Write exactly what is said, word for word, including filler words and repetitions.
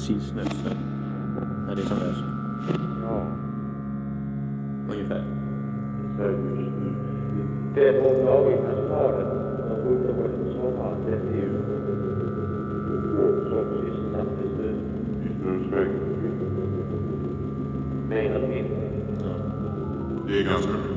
precis nu. Så. Är det som det är så? Ja. Ungefär. Så just nu. Det är på dagarnas de borde vara på sommaren. Det är ju som sista beslut. I snösväng. Mer än mindre. Det är ganska mycket.